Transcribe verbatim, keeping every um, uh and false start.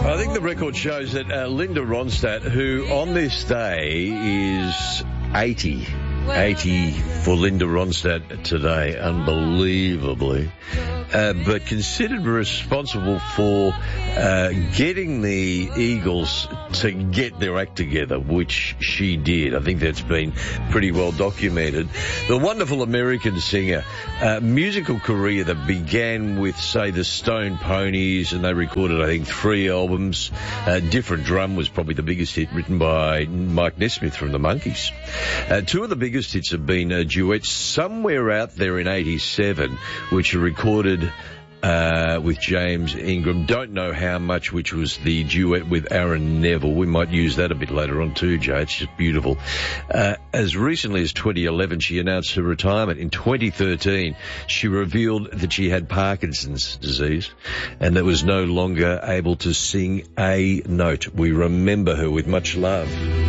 I think the record shows that uh, Linda Ronstadt, who on this day is eighty, eighty for Linda Ronstadt today, unbelievably, uh, but considered responsible for uh, getting the Eagles to get their act together, which she did. I think that's been pretty well documented. The wonderful American singer, uh, musical career that began with, say, the Stone Ponies, and they recorded, I think, three albums. Uh, Different Drum was probably the biggest hit, written by Mike Nesmith from the Monkees. Uh, two of the biggest hits have been uh, duets somewhere out there in eighty-seven, which are recorded uh, with James Ingram. Don't know how much, which was the duet with Aaron Neville. We might use that a bit later on too, Jay. It's just beautiful. Uh, as recently as twenty eleven, she announced her retirement. In twenty thirteen, she revealed that she had Parkinson's disease and that was no longer able to sing a note. We remember her with much love.